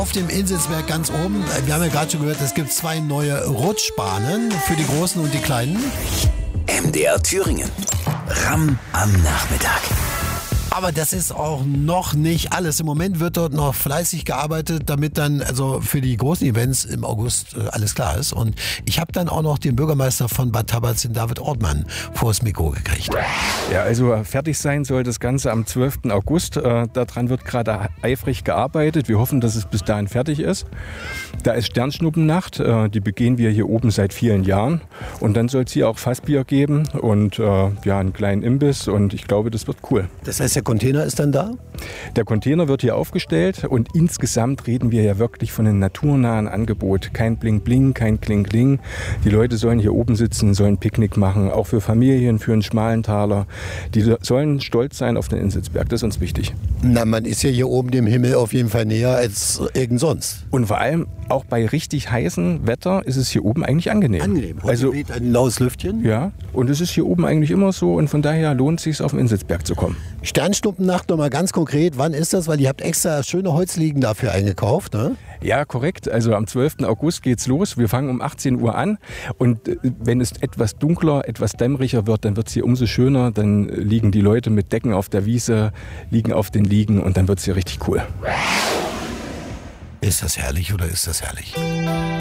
Auf dem Inselsberg ganz oben, wir haben ja gerade schon gehört, es gibt 2 neue Rutschbahnen für die Großen und die Kleinen. MDR Thüringen. Ramm am Nachmittag. Aber das ist auch noch nicht alles. Im Moment wird dort noch fleißig gearbeitet, damit dann also für die großen Events im August alles klar ist. Und ich habe dann auch noch den Bürgermeister von Bad Tabatz, den David Ortmann, vors Mikro gekriegt. Ja, also fertig sein soll das Ganze am 12. August. Daran wird gerade eifrig gearbeitet. Wir hoffen, dass es bis dahin fertig ist. Da ist Sternschnuppennacht. Die begehen wir hier oben seit vielen Jahren. Und dann soll es hier auch Fassbier geben und einen kleinen Imbiss. Und ich glaube, das wird cool. Das heißt, der Container ist dann da? Der Container wird hier aufgestellt und insgesamt reden wir ja wirklich von einem naturnahen Angebot. Kein Bling-Bling, kein Kling-Kling. Die Leute sollen hier oben sitzen, sollen Picknick machen, auch für Familien, für einen schmalen Taler. Die sollen stolz sein auf den Inselsberg, das ist uns wichtig. Na, man ist ja hier oben dem Himmel auf jeden Fall näher als irgend sonst. Und vor allem auch bei richtig heißem Wetter ist es hier oben eigentlich angenehm. Angenehm. Heute Also weht ein laues Lüftchen. ja, und es ist hier oben eigentlich immer so und von daher lohnt es sich, auf den Inselsberg zu kommen. Sternschnuppennacht nochmal ganz konkret, wann ist das? Weil ihr habt extra schöne Holzliegen dafür eingekauft, ne? Ja, korrekt. Also am 12. August geht's los. Wir fangen um 18 Uhr an und wenn es etwas dunkler, etwas dämmeriger wird, dann wird's hier umso schöner. Dann liegen die Leute mit Decken auf der Wiese, liegen auf den Liegen und dann wird's hier richtig cool. Ist das herrlich oder ist das herrlich?